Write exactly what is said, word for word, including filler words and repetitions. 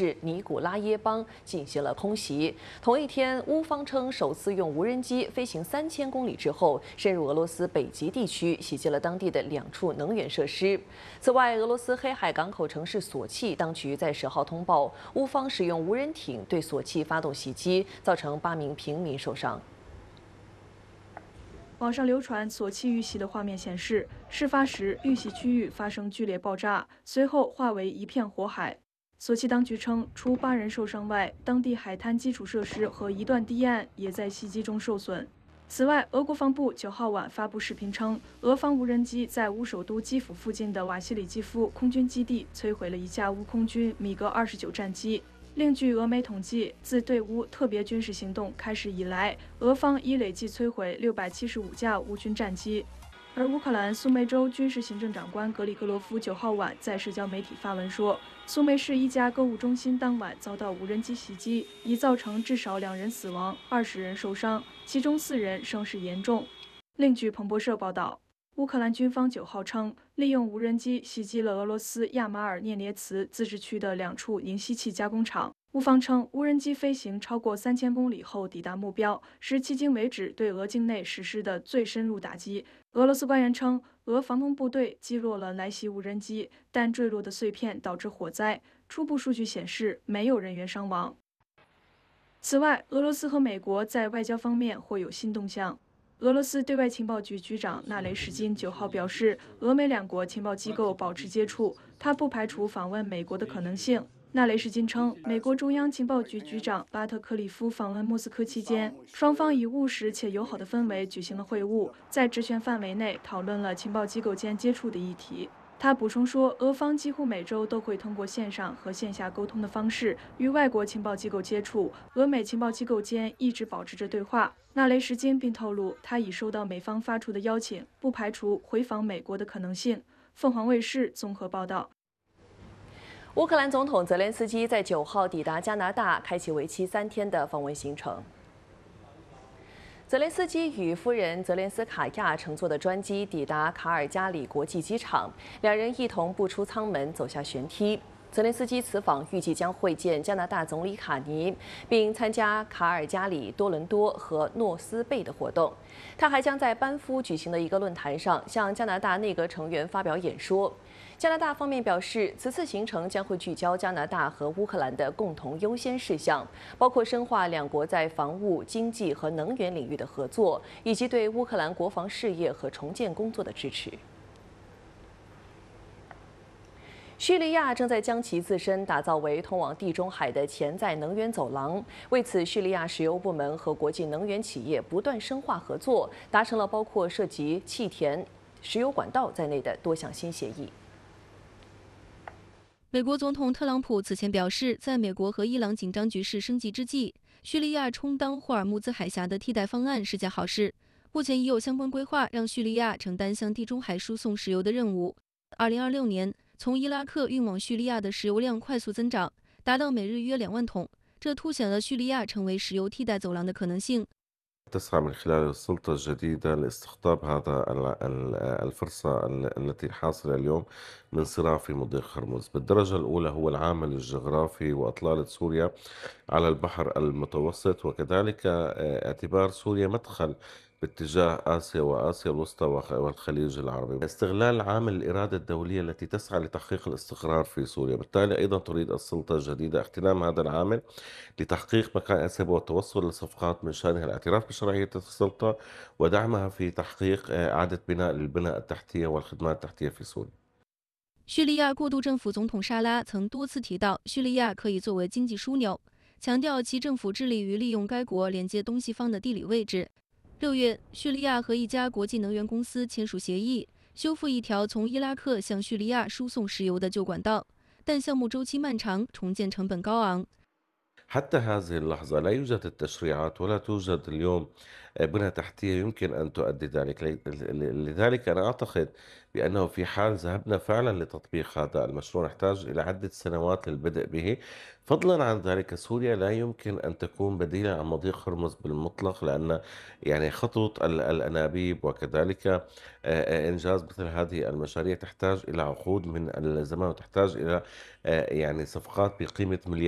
市尼古拉耶邦进行了空袭。同一天，乌方称首次用无人机飞行三千公里之后，深入俄罗斯北极地区，袭击了当地的两处能源设施。此外，俄罗斯黑海港口城市索契当局在十号通报，乌方使用无人艇对索契发动袭击，造成八名平民受伤。 网上流传索契遇袭的画面显示，事发时遇袭区域发生剧烈爆炸，随后化为一片火海。索契当局称，除八人受伤外，当地海滩基础设施和一段堤岸也在袭击中受损。此外，俄国防部九号晚发布视频称，俄方无人机在乌首都基辅附近的瓦西里基夫空军基地摧毁了一架乌空军米格二十九战机。 另据俄媒统计，自对乌特别军事行动开始以来，俄方已累计摧毁六百七十五架乌军战机。而乌克兰苏梅州军事行政长官格里格罗夫九号晚在社交媒体发文说，苏梅市一家购物中心当晚遭到无人机袭击，已造成至少两人死亡，二十人受伤，其中四人伤势严重。另据彭博社报道。 乌克兰军方九号称，利用无人机袭击了俄罗斯亚马尔涅涅茨自治区的两处凝吸气加工厂。乌方称，无人机飞行超过三千公里后抵达目标，是迄今为止对俄境内实施的最深入打击。俄罗斯官员称，俄防空部队击落了来袭无人机，但坠落的碎片导致火灾。初步数据显示，没有人员伤亡。此外，俄罗斯和美国在外交方面或有新动向。 俄罗斯对外情报局局长纳雷什金九号表示，俄美两国情报机构保持接触，他不排除访问美国的可能性。纳雷什金称，美国中央情报局局长拉特克里夫访问莫斯科期间，双方以务实且友好的氛围举行了会晤，在职权范围内讨论了情报机构间接触的议题。 他补充说，俄方几乎每周都会通过线上和线下沟通的方式与外国情报机构接触，俄美情报机构间一直保持着对话。纳雷什金并透露，他已收到美方发出的邀请，不排除回访美国的可能性。凤凰卫视综合报道。 乌克兰总统泽连斯基在九号抵达加拿大，开启为期三天的访问行程。 泽连斯基与夫人泽连斯卡娅乘坐的专机抵达卡尔加里国际机场，两人一同步出舱门，走下舷梯。泽连斯基此访预计将会见加拿大总理卡尼，并参加卡尔加里、多伦多和诺斯贝的活动。他还将在班夫举行的一个论坛上向加拿大内阁成员发表演说。 加拿大方面表示，此次行程将会聚焦加拿大和乌克兰的共同优先事项，包括深化两国在防务、经济和能源领域的合作，以及对乌克兰国防事业和重建工作的支持。叙利亚正在将其自身打造为通往地中海的潜在能源走廊，为此，叙利亚石油部门和国际能源企业不断深化合作，达成了包括涉及气田、石油管道在内的多项新协议。 美国总统特朗普此前表示，在美国和伊朗紧张局势升级之际，叙利亚充当霍尔木兹海峡的替代方案是件好事。目前已有相关规划，让叙利亚承担向地中海输送石油的任务。二零二六年，从伊拉克运往叙利亚的石油量快速增长，达到每日约两万桶，这凸显了叙利亚成为石油替代走廊的可能性。 تسعى من خلال السلطة الجديدة لاستقطاب هذا الفرصة التي حاصلة اليوم من صراع في مضيق هرمز. بالدرجة الأولى هو العامل الجغرافي وإطلالة سوريا على البحر المتوسط، وكذلك اعتبار سوريا مدخل باتجاه آسيا وآسيا الوسطى والخليج العربي. استغلال عامل الإرادة الدولية التي تسعى لتحقيق الاستقرار في سوريا. بالتالي أيضا تريد السلطة الجديدة اغتنام هذا العامل لتحقيق مكاسب والتوصل لصفقات من شأنها الاعتراف بشرعية السلطة ودعمها في تحقيق إعادة بناء للبنى التحتية والخدمات التحتية في سوريا. 叙利亚过渡政府总统沙拉曾多次提到，叙利亚可以作为经济枢纽，强调其政府致力于利用该国连接东西方的地理位置。六月，叙利亚和一家国际能源公司签署协议，修复一条从伊拉克向叙利亚输送石油的旧管道，但项目周期漫长，重建成本高昂。 حتى هذه اللحظة لا يوجد التشريعات ولا توجد اليوم بنى تحتية يمكن أن تؤدي ذلك. لذلك أنا أعتقد بأنه في حال ذهبنا فعلا لتطبيق هذا المشروع نحتاج إلى عدة سنوات للبدء به. فضلا عن ذلك سوريا لا يمكن أن تكون بديلا عن مضيق هرمز بالمطلق، لأن يعني خطوط الأنابيب وكذلك إنجاز مثل هذه المشاريع تحتاج إلى عقود من الزمن وتحتاج إلى يعني صفقات بقيمة مليار.